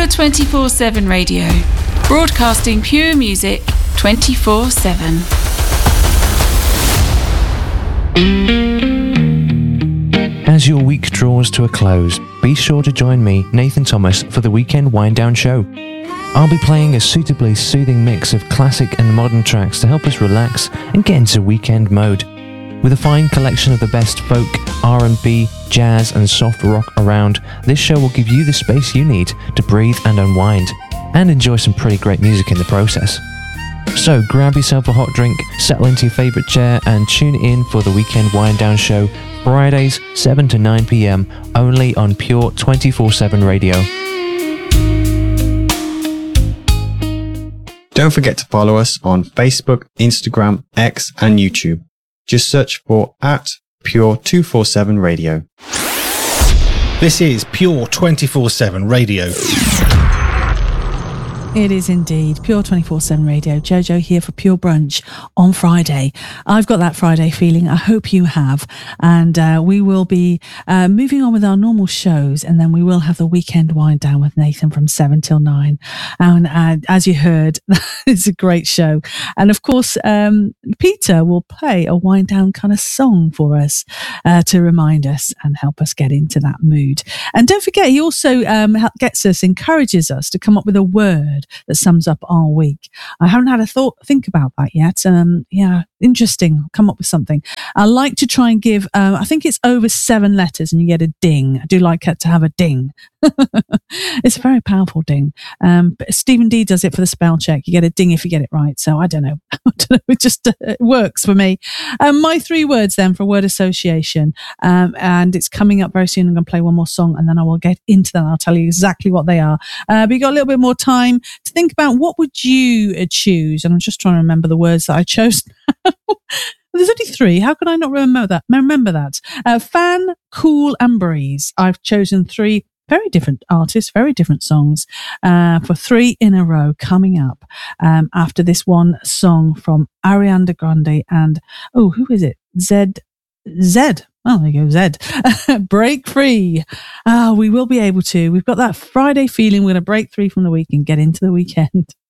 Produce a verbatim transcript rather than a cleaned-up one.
Pure twenty-four seven Radio, broadcasting pure music twenty-four seven. As your week draws to a close, be sure to join me, Nathan Thomas, for the Weekend Wind Down Show. I'll be playing a suitably soothing mix of classic and modern tracks to help us relax and get into weekend mode. With a fine collection of the best folk, R and B, jazz and soft rock around, this show will give you the space you need to breathe and unwind, and enjoy some pretty great music in the process. So grab yourself a hot drink, settle into your favourite chair and tune in for the Weekend Wind Down Show, Fridays seven to nine p.m, only on Pure twenty-four seven Radio. Don't forget to follow us on Facebook, Instagram, X and YouTube. Just search for at Pure two forty-seven Radio. This is Pure twenty-four seven Radio. It is indeed Pure twenty-four seven Radio. Jojo here for Pure Brunch on Friday. I've got that Friday feeling. I hope you have. And uh, we will be uh, moving on with our normal shows, and then we will have the weekend wind down with Nathan from seven till nine. And uh, as you heard, it's a great show. And of course, um, Peter will play a wind down kind of song for us uh, to remind us and help us get into that mood. And don't forget, he also um, gets us, encourages us to come up with a word that sums up our week. I haven't had a thought think about that yet. Um, yeah, interesting. Come up with something. I like to try and give. Um, I think it's over seven letters, and you get a ding. I do like it to have a ding. It's a very powerful ding. Um, but Stephen D does it for the spell check. You get a ding if you get it right. So I don't know. I don't know. It just uh, it works for me. Um, my three words then for word association, um, and it's coming up very soon. I'm going to play one more song, and then I will get into that. I'll tell you exactly what they are. Uh, but you got a little bit more time to think about what would you uh, choose. And I'm just trying to remember the words that I chose. There's only three. How can I not remember that? Remember that. Uh, Fan, Cool and Breeze. I've chosen three very different artists, very different songs uh, for three in a row coming up um, after this one song from Ariana Grande and, oh, who is it? Zed. Zed. Oh, there you go, Zed. Break free. Ah, we will be able to. We've got that Friday feeling. We're going to break free from the week and get into the weekend.